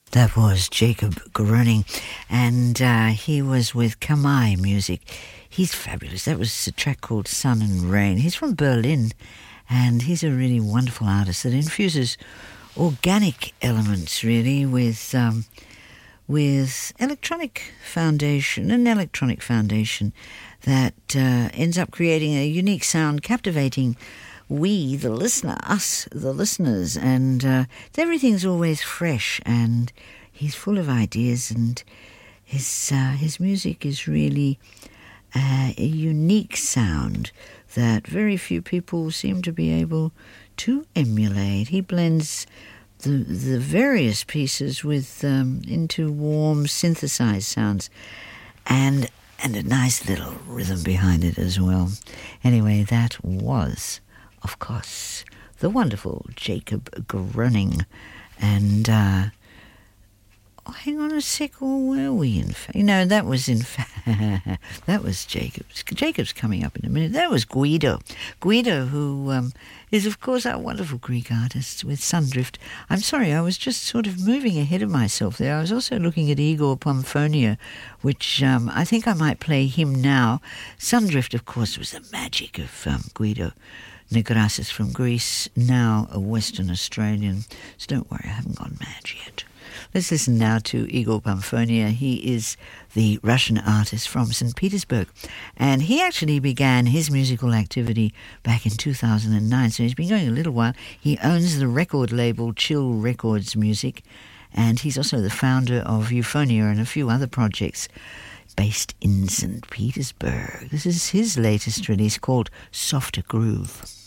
That was Jacob Groening, and he was with Kamai Music. He's fabulous. That was a track called Sun and Rain. He's from Berlin, and he's a really wonderful artist that infuses organic elements, really, with electronic foundation, an electronic foundation that ends up creating a unique sound, captivating we, the listener, us, the listeners, and everything's always fresh, and he's full of ideas, and his music is really a unique sound that very few people seem to be able to emulate. He blends the various pieces with into warm synthesized sounds, and a nice little rhythm behind it as well. Anyway, that was, of course, the wonderful Jacob Groening. And hang on a sec, where were we in fact? That was that was Jacob's. Jacob's coming up in a minute. That was Guido. Guido, who is, of course, our wonderful Greek artist with Sundrift. I'm sorry, I was just sort of moving ahead of myself there. I was also looking at Igor Pamphonia, which I think I might play him now. Sundrift, of course, was the magic of Guido Negrasis from Greece, now a Western Australian. So don't worry, I haven't gone mad yet. Let's listen now to Igor Pamphonia. He is the Russian artist from St. Petersburg, and he actually began his musical activity back in 2009, so he's been going a little while. He owns the record label Chill Records Music, and he's also the founder of Euphonia and a few other projects based in St. Petersburg. This is his latest release called Softer Groove.